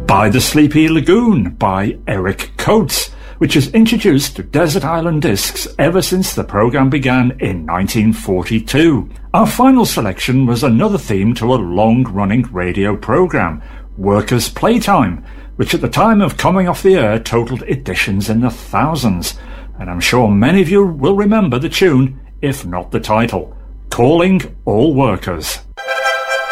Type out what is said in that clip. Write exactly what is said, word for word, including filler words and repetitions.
By the Sleepy Lagoon by Eric Coates, which is introduced to Desert Island Discs ever since the programme began in nineteen forty-two. Our final selection was another theme to a long-running radio programme, Workers' Playtime, which at the time of coming off the air totalled editions in the thousands, and I'm sure many of you will remember the tune, if not the title, Calling All Workers.